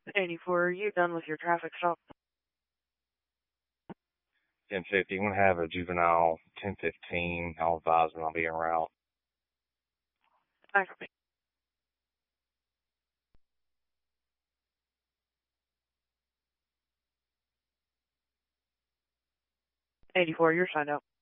84, are you done with your traffic stop? 1050. I'm going to have a juvenile 1015. I'll advise when I'll be en route. Thanks. 84, you're signed out.